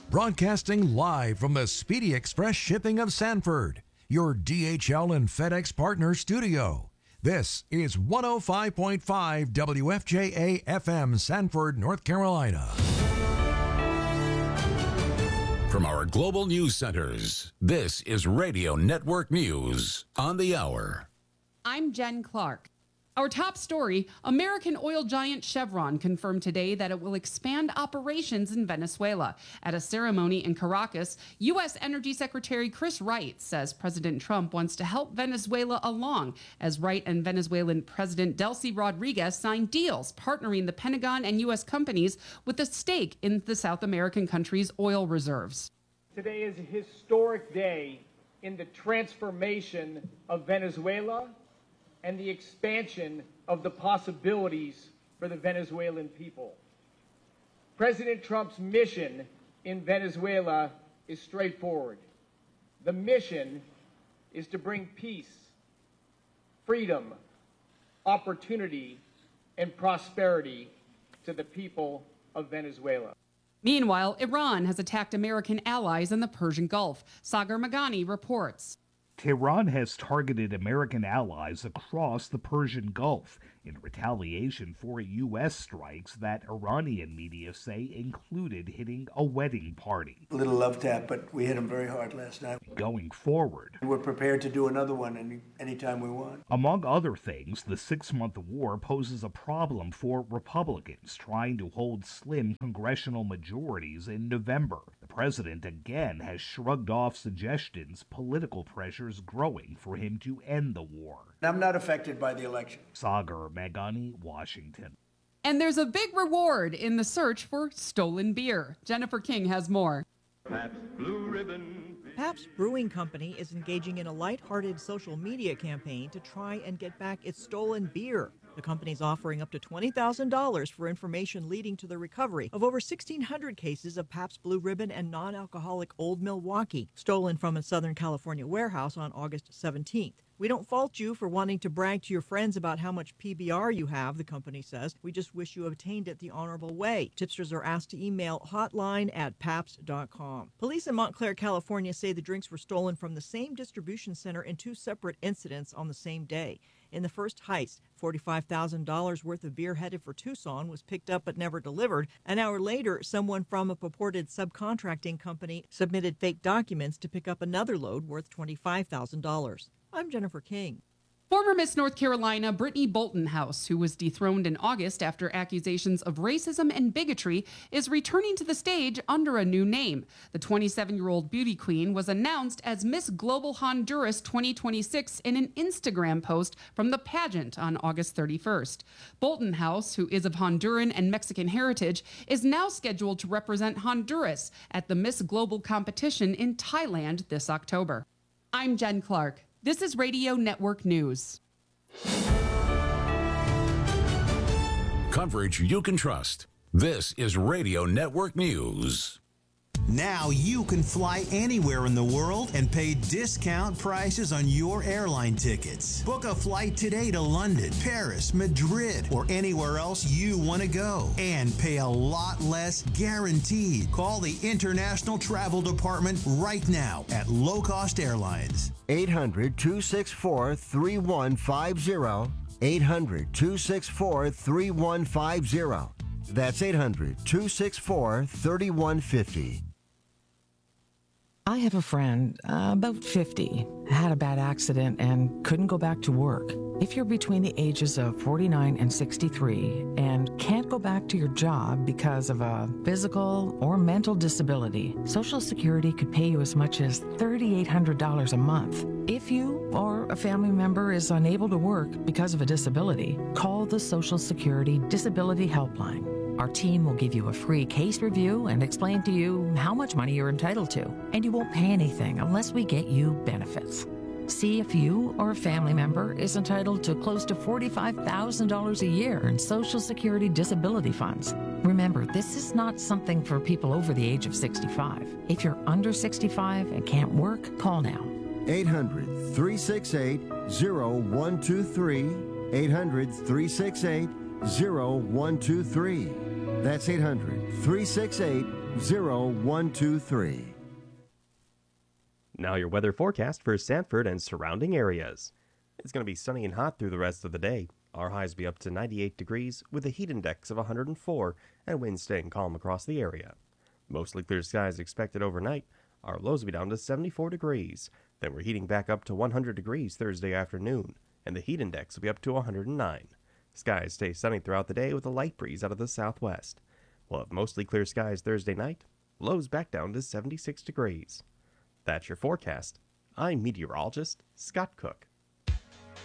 Broadcasting live from the Speedy Express Shipping of Sanford, your DHL and FedEx partner studio. This is 105.5 WFJA FM, Sanford, North Carolina. From our global news centers, this is Radio Network News on the hour. I'm Jen Clark. Our top story, American oil giant Chevron confirmed today that it will expand operations in Venezuela. At a ceremony in Caracas, U.S. Energy Secretary Chris Wright says President Trump wants to help Venezuela along as Wright and Venezuelan President Delcy Rodriguez signed deals partnering the Pentagon and U.S. companies with a stake in the South American country's oil reserves. Today is a historic day in the transformation of Venezuela and the expansion of the possibilities for the Venezuelan people. President Trump's mission in Venezuela is straightforward. The mission is to bring peace, freedom, opportunity, and prosperity to the people of Venezuela. Meanwhile, Iran has attacked American allies in the Persian Gulf. Sagar Magani reports. Tehran has targeted American allies across the Persian Gulf in retaliation for U.S. strikes that Iranian media say included hitting a wedding party. A little love tap, but we hit them very hard last night. Going forward, we're prepared to do another one anytime we want. Among other things, the 6-month war poses a problem for Republicans trying to hold slim congressional majorities in November. The president again has shrugged off suggestions political pressures growing for him to end the war. I'm not affected by the election. Sagar Magani, Washington. And there's a big reward in the search for stolen beer. Jennifer King has more. Pabst Blue Ribbon. Pabst Brewing Company is engaging in a lighthearted social media campaign to try and get back its stolen beer. The company's offering up to $20,000 for information leading to the recovery of over 1,600 cases of Pabst Blue Ribbon and non-alcoholic Old Milwaukee, stolen from a Southern California warehouse on August 17th. We don't fault you for wanting to brag to your friends about how much PBR you have, the company says. We just wish you obtained it the honorable way. Tipsters are asked to email hotline@pabst.com. Police in Montclair, California say the drinks were stolen from the same distribution center in 2 separate incidents on the same day. In the first heist, $45,000 worth of beer headed for Tucson was picked up but never delivered. An hour later, someone from a purported subcontracting company submitted fake documents to pick up another load worth $25,000. I'm Jennifer King. Former Miss North Carolina Brittany Bolton-House, who was dethroned in August after accusations of racism and bigotry, is returning to the stage under a new name. The 27-year-old beauty queen was announced as Miss Global Honduras 2026 in an Instagram post from the pageant on August 31st. Bolton-House, who is of Honduran and Mexican heritage, is now scheduled to represent Honduras at the Miss Global competition in Thailand this October. I'm Jen Clark. This is Radio Network News. Coverage you can trust. This is Radio Network News. Now you can fly anywhere in the world and pay discount prices on your airline tickets. Book a flight today to London, Paris, Madrid, or anywhere else you want to go and pay a lot less guaranteed. Call the International Travel Department right now at Low Cost Airlines. 800-264-3150. 800-264-3150. That's 800-264-3150. I have a friend, about 50, had a bad accident and couldn't go back to work. If you're between the ages of 49 and 63 and can't go back to your job because of a physical or mental disability, Social Security could pay you as much as $3,800 a month. If you or a family member is unable to work because of a disability, call the Social Security Disability Helpline. Our team will give you a free case review and explain to you how much money you're entitled to, and you won't pay anything unless we get you benefits. See if you or a family member is entitled to close to $45,000 a year in Social Security disability funds. Remember, this is not something for people over the age of 65. If you're under 65 and can't work, call now. 800-368-0123. 800-368-0123. That's 800-368-0123. 0123. Now your weather forecast for Sanford and surrounding areas. It's going to be sunny and hot through the rest of the day. Our highs will be up to 98 degrees with a heat index of 104 and winds staying calm across the area. Mostly clear skies expected overnight. Our lows will be down to 74 degrees. Then we're heating back up to 100 degrees Thursday afternoon, and the heat index will be up to 109. Skies stay sunny throughout the day with a light breeze out of the southwest. We'll have mostly clear skies Thursday night. Lows back down to 76 degrees. That's your forecast. I'm meteorologist Scott Cook.